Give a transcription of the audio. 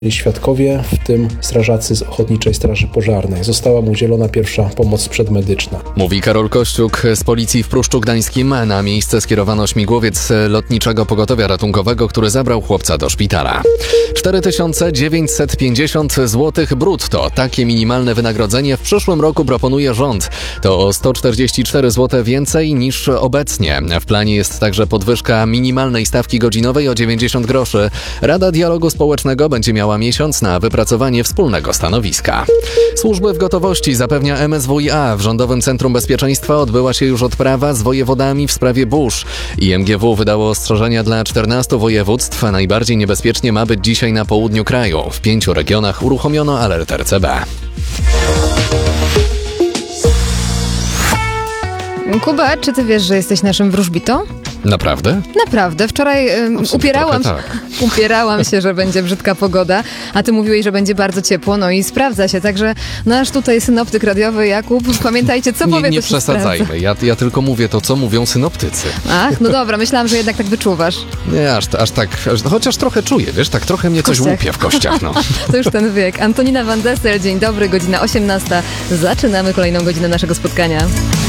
Świadkowie, w tym strażacy z Ochotniczej Straży Pożarnej. Została mu udzielona pierwsza pomoc przedmedyczna. Mówi Karol Kościuk z policji w Pruszczu Gdańskim. Na miejsce skierowano śmigłowiec Lotniczego Pogotowia Ratunkowego, który zabrał chłopca do szpitala. 4950 zł brutto. Takie minimalne wynagrodzenie w przyszłym roku proponuje rząd. To o 144 zł więcej niż obecnie. W planie jest także podwyżka minimalnej stawki godzinowej o 90 groszy. Rada Dialogu Społecznego będzie miała miesiąc na wypracowanie wspólnego stanowiska. Służby w gotowości, zapewnia MSWiA. W Rządowym Centrum Bezpieczeństwa odbyła się już odprawa z wojewodami w sprawie burz. IMGW wydało ostrzeżenia dla 14 województw. Najbardziej niebezpiecznie ma być dzisiaj na południu kraju. W 5 regionach uruchomiono alert RCB. Kuba, czy ty wiesz, że jesteś naszym wróżbitą? Naprawdę? Naprawdę. Wczoraj upierałam się, że będzie brzydka pogoda, a ty mówiłeś, że będzie bardzo ciepło, no i sprawdza się. Także nasz tutaj synoptyk radiowy Jakub, pamiętajcie, co powie, nie to się przesadzajmy. Ja tylko mówię to, co mówią synoptycy. Ach, no dobra, myślałam, że jednak tak wyczuwasz. Nie, aż tak, chociaż trochę czuję, wiesz, tak trochę mnie coś łupie w kościach, no. To już ten wiek. Antonina Van Dessel, dzień dobry, godzina 18. Zaczynamy kolejną godzinę naszego spotkania.